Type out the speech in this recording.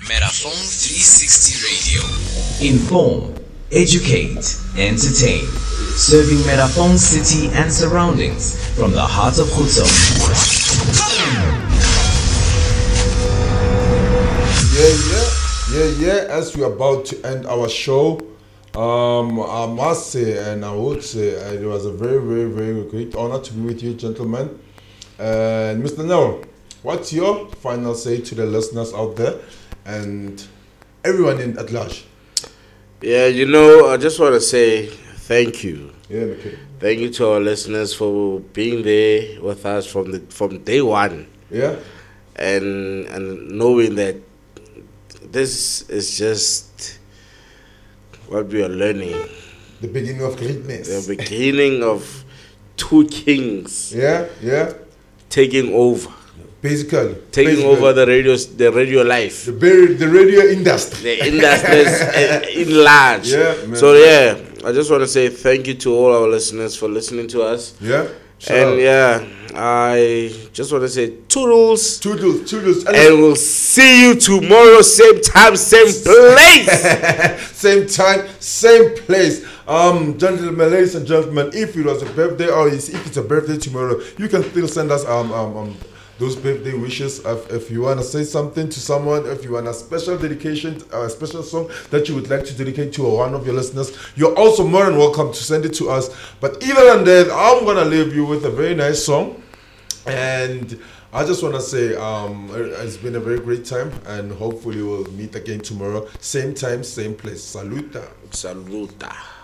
Metaphone 360 Radio. Inform, educate, entertain. Serving Metaphone City and surroundings from the heart of Khutso. Yeah. As we're about to end our show, I must say, and I would say, it was a very, very, very great honor to be with you, gentlemen. And Mr. Nero, what's your final say to the listeners out there and everyone at large? Yeah, I just want to say thank you. Yeah, okay. Thank you to our listeners for being there with us from day one. Yeah. And knowing that this is just what we are learning. The beginning of greatness. The beginning of two kings. Yeah. Taking over. Basically. Over the radio life. The radio industry. The industries in large. Yeah, man. So yeah, I just want to say thank you to all our listeners for listening to us. Yeah. I just want to say toodles. Toodles. And we'll see you tomorrow, same time, same place. Same time, same place. Gentlemen, ladies and gentlemen, if it was a birthday or if it's a birthday tomorrow, you can still send us those birthday wishes. If you want to say something to someone, if you want a special dedication, a special song that you would like to dedicate to one of your listeners, you're also more than welcome to send it to us. But either than that, I'm going to leave you with a very nice song. And I just want to say it's been a very great time, and hopefully we'll meet again tomorrow. Same time, same place. Saluta.